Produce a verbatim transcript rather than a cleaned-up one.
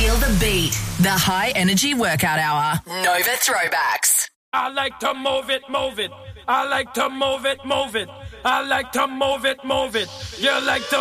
Feel the beat. The High Energy Workout Hour. Nova Throwbacks. I like to move it, move it. I like to move it, move it. I like to move it, move it. You like to